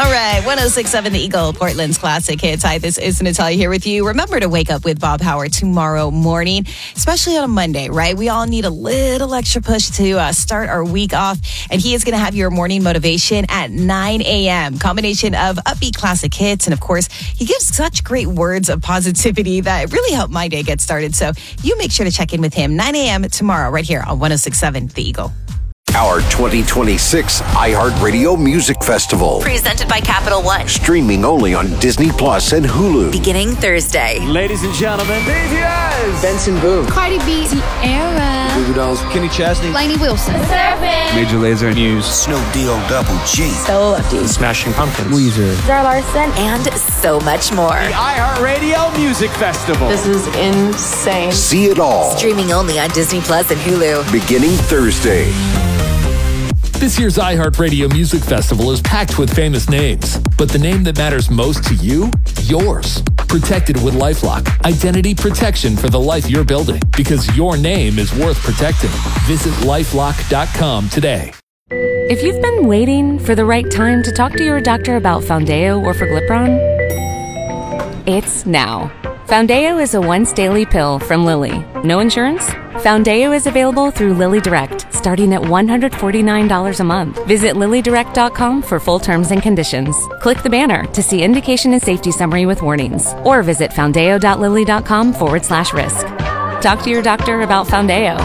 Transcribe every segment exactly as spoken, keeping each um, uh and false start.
All right, one oh six point seven The Eagle, Portland's classic hits. Hi, this is Natalia here with you. Remember to wake up with Bob Howard tomorrow morning, especially on a Monday, right? We all need a little extra push to uh, start our week off, and he is going to have your morning motivation at nine a.m. Combination of upbeat classic hits, and of course, he gives such great words of positivity that really help my day get started. So you make sure to check in with him nine a.m. tomorrow right here on one oh six point seven The Eagle. Our twenty twenty-six iHeartRadio Music Festival. Presented by Capital One. Streaming only on Disney Plus and Hulu. Beginning Thursday. Ladies and gentlemen, B T S. Benson Boone. Cardi B. Sierra. Goo Goo Dolls. Kenny Chesney. Lainey Wilson. Surfing. Major Lazer. Muse. Snoop D-O Double G. So Lucky. Smashing Pumpkins. Weezer. Zara Larson. And so much more. The iHeartRadio Music Festival. This is insane. See it all. Streaming only on Disney Plus and Hulu. Beginning Thursday. This year's iHeartRadio Music Festival is packed with famous names, but the name that matters most to you? Yours. Protected with LifeLock. Identity protection for the life you're building, because your name is worth protecting. Visit lifelock dot com today. If you've been waiting for the right time to talk to your doctor about Foundeo or Forglipron, it's now. Foundeo is a once daily pill from Lilly. No insurance? Foundeo is available through Lilly Direct, starting at one hundred forty-nine dollars a month. Visit lilly direct dot com for full terms and conditions. Click the banner to see indication and safety summary with warnings, or visit foundeo dot lilly dot com forward slash risk. Talk to your doctor about Foundeo.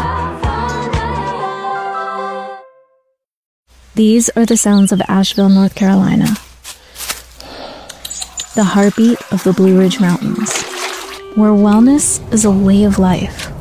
These are the sounds of Asheville, North Carolina. The heartbeat of the Blue Ridge Mountains, where wellness is a way of life.